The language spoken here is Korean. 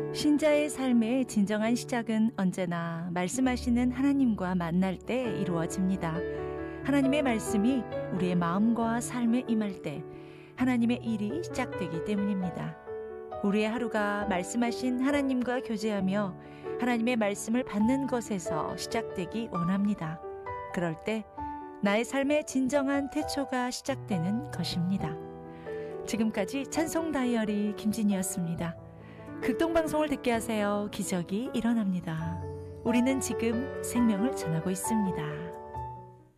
신자의 삶의 진정한 시작은 언제나 말씀하시는 하나님과 만날 때 이루어집니다. 하나님의 말씀이 우리의 마음과 삶에 임할 때 하나님의 일이 시작되기 때문입니다. 우리의 하루가 말씀하신 하나님과 교제하며 하나님의 말씀을 받는 것에서 시작되기 원합니다. 그럴 때 나의 삶의 진정한 태초가 시작되는 것입니다. 지금까지 찬송 다이어리 김진이었습니다. 극동방송을 듣게 하세요. 기적이 일어납니다. 우리는 지금 생명을 전하고 있습니다.